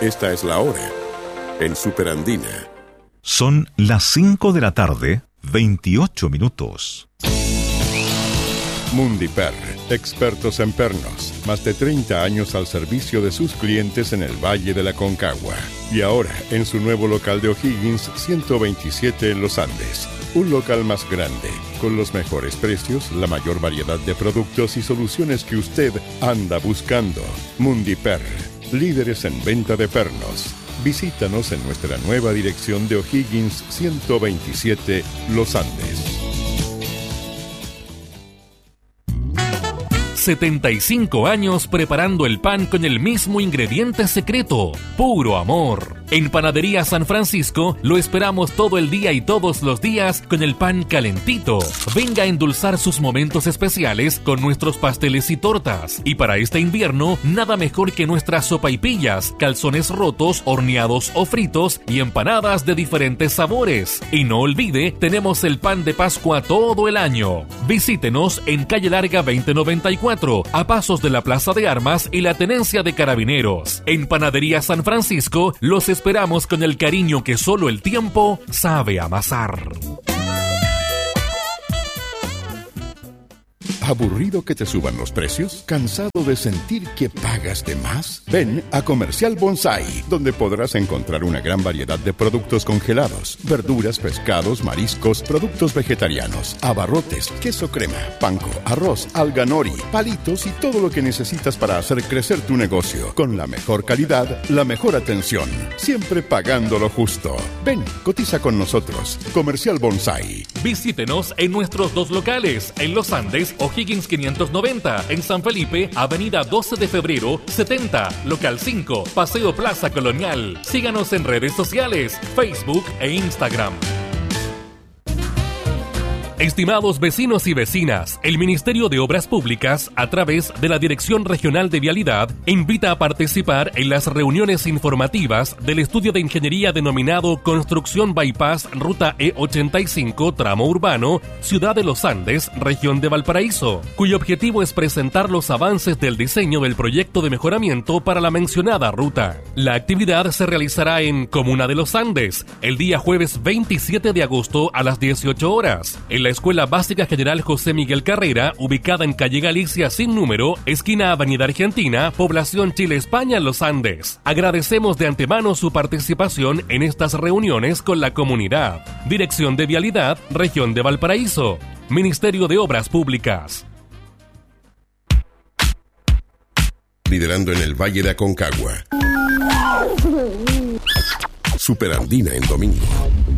Esta es la hora en Superandina. Son las 5 de la tarde, 28 minutos. Mundiper, expertos en pernos. Más de 30 años al servicio de sus clientes en el Valle de la Concagua. Y ahora en su nuevo local de O'Higgins 127 en Los Andes. Un local más grande, con los mejores precios, la mayor variedad de productos y soluciones que usted anda buscando. Mundiper, líderes en venta de pernos. Visítanos en nuestra nueva dirección de O'Higgins 127 Los Andes. 75 años preparando el pan con el mismo ingrediente secreto, puro amor. En Panadería San Francisco lo esperamos todo el día y todos los días con el pan calentito. Venga a endulzar sus momentos especiales con nuestros pasteles y tortas. Y para este invierno, nada mejor que nuestras sopaipillas, calzones rotos, horneados o fritos y empanadas de diferentes sabores. Y no olvide, tenemos el pan de Pascua todo el año. Visítenos en Calle Larga 2094, a pasos de la Plaza de Armas y la Tenencia de Carabineros. En Panadería San Francisco los esperamos con el cariño que solo el tiempo sabe amasar. ¿Aburrido que te suban los precios? ¿Cansado de sentir que pagas de más? Ven a Comercial Bonsai, donde podrás encontrar una gran variedad de productos congelados, verduras, pescados, mariscos, productos vegetarianos, abarrotes, queso crema, panko, arroz, alga nori, palitos y todo lo que necesitas para hacer crecer tu negocio. Con la mejor calidad, la mejor atención, siempre pagando lo justo. Ven, cotiza con nosotros. Comercial Bonsai. Visítenos en nuestros dos locales, en Los Andes, O'Higgins 590, en San Felipe, Avenida 12 de Febrero, 70, Local 5, Paseo Plaza Colonial. Síganos en redes sociales, Facebook e Instagram. Estimados vecinos y vecinas, el Ministerio de Obras Públicas, a través de la Dirección Regional de Vialidad, invita a participar en las reuniones informativas del estudio de ingeniería denominado Construcción Bypass Ruta E85, tramo urbano, Ciudad de los Andes, región de Valparaíso, cuyo objetivo es presentar los avances del diseño del proyecto de mejoramiento para la mencionada ruta. La actividad se realizará en Comuna de los Andes, el día jueves 27 de agosto a las 18 horas, en la Escuela Básica General José Miguel Carrera, ubicada en Calle Galicia sin número, esquina Avenida Argentina, población Chile-España, Los Andes. Agradecemos de antemano su participación en estas reuniones con la comunidad. Dirección de Vialidad, Región de Valparaíso. Ministerio de Obras Públicas. Liderando en el Valle de Aconcagua. Superandina en domingo.